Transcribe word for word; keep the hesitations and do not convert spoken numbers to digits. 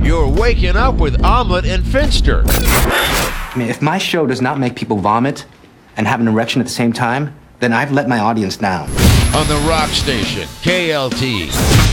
You're waking up with Omelet and Finster. I mean, if my show does not make people vomit and have an erection at the same time, then I've let my audience down. On the Rock Station, K L T.